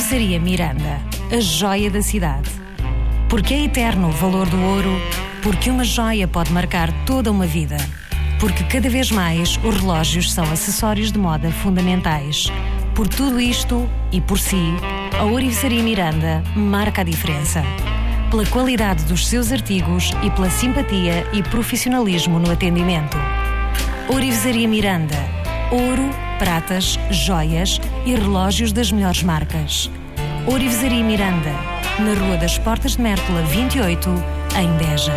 Ourivesaria Miranda, a joia da cidade. Porque é eterno o valor do ouro, porque uma joia pode marcar toda uma vida. Porque cada vez mais os relógios são acessórios de moda fundamentais. Por tudo isto e por si, a Ourivesaria Miranda marca a diferença. Pela qualidade dos seus artigos e pela simpatia e profissionalismo no atendimento. Ourivesaria Miranda. Ouro, pratas, joias e relógios das melhores marcas. Ourivesaria Miranda, na Rua das Portas de Mértola 28, em Beja.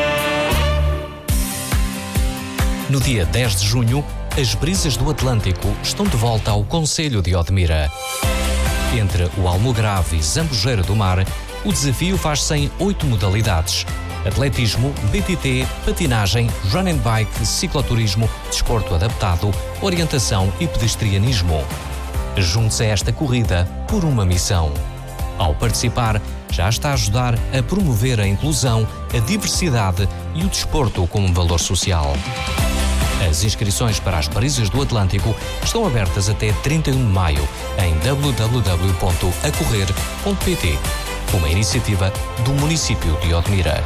No dia 10 de junho, as brisas do Atlântico estão de volta ao Concelho de Odmira. Entre o Almograve e Zambujeira do Mar, o desafio faz-se em 8 modalidades: atletismo, BTT, patinagem, run and bike, cicloturismo, desporto adaptado, orientação e pedestrianismo. Junte-se a esta corrida por uma missão. Ao participar, já está a ajudar a promover a inclusão, a diversidade e o desporto como valor social. As inscrições para as Brisas do Atlântico estão abertas até 31 de maio em www.acorrer.pt, uma iniciativa do município de Odmira.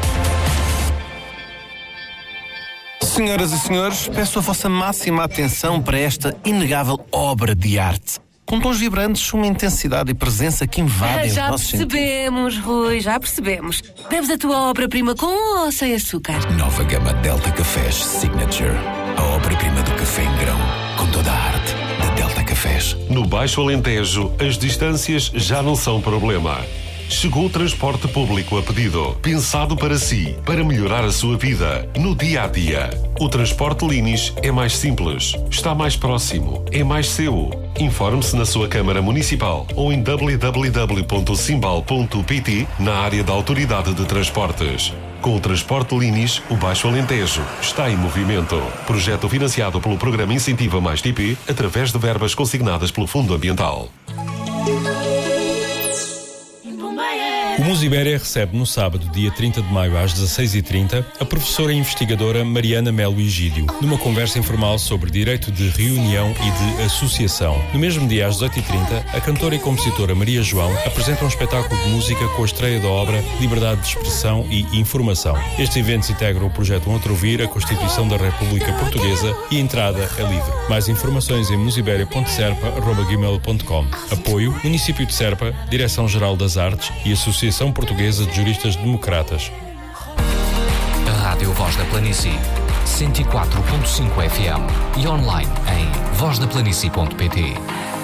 Senhoras e senhores, peço a vossa máxima atenção para esta inegável obra de arte. Com tons vibrantes, uma intensidade e presença que invadem os nossos sentidos. Já percebemos, Rui, já percebemos. Deves a tua obra-prima com ou sem açúcar? Nova gama Delta Cafés Signature. A obra-prima do café em grão, com toda a arte da Delta Cafés. No Baixo Alentejo, as distâncias já não são problema. Chegou o transporte público a pedido, pensado para si, para melhorar a sua vida, no dia-a-dia. O transporte Linis é mais simples, está mais próximo, é mais seu. Informe-se na sua Câmara Municipal ou em www.simbal.pt na área da Autoridade de Transportes. Com o transporte Linis, o Baixo Alentejo está em movimento. Projeto financiado pelo Programa Incentiva Mais TP, através de verbas consignadas pelo Fundo Ambiental. O Musibéria recebe no sábado, dia 30 de maio, às 16h30, a professora e investigadora Mariana Melo Egídio, numa conversa informal sobre direito de reunião e de associação. No mesmo dia, às 18h30, a cantora e compositora Maria João apresenta um espetáculo de música com a estreia da obra Liberdade de Expressão e Informação. Estes eventos integram o projeto Um Outro Ouvir, a Constituição da República Portuguesa, e a entrada é livre. Mais informações em musiberia.serpa@gmail.com. Apoio: Município de Serpa, Direção-Geral das Artes e Associação Portuguesa de Juristas Democratas. A Rádio Voz da Planície, 104.5 FM e online em vozdaplanície.pt.